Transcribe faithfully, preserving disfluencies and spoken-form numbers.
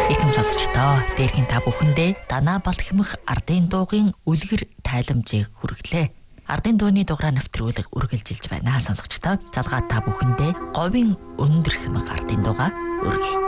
Эрхэм сонсогчдоо, дээрхийн та бүхэндээ Данаа Балхимх ардын дуугийн үлгэр тайламжийг хүргэлээ. Ардын дууны дугаараа нэвтрүүлэг үргэлжилж байна. Сонсогчдоо, залгаа та бүхэндээ говийн өндөр хэмэг ардын дуугаа өргөе.